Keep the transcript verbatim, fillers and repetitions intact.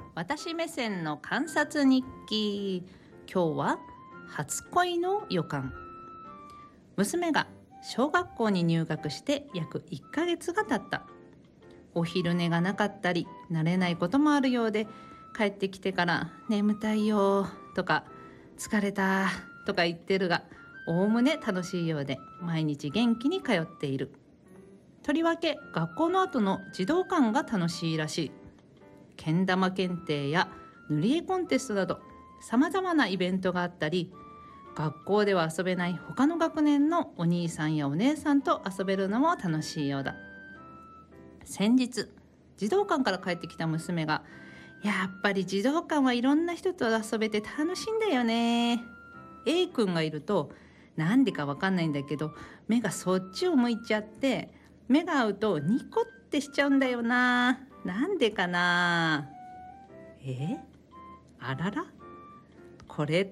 私目線の観察日記。今日は初恋の予感。娘が小学校に入学して約いっかげつが経った。お昼寝がなかったり慣れないこともあるようで、帰ってきてから眠たいよとか疲れたとか言ってるが、おおむね楽しいようで毎日元気に通っている。とりわけ学校の後の児童館が楽しいらしい。けん玉検定や塗り絵コンテストなどさまざまなイベントがあったり、学校では遊べない他の学年のお兄さんやお姉さんと遊べるのも楽しいようだ。先日児童館から帰ってきた娘が、やっぱり児童館はいろんな人と遊べて楽しいんだよね。 A 君がいるとなんでかわかんないんだけど、目がそっちを向いちゃって、目が合うとニコってしちゃうんだよな。なんでかな。えあらら、これっ